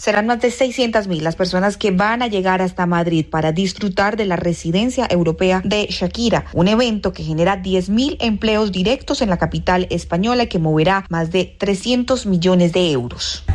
Serán más de 600.000 las personas que van a llegar hasta Madrid para disfrutar de la residencia europea de Shakira, un evento que genera 10.000 empleos directos en la capital española y que moverá más de 300 millones de euros.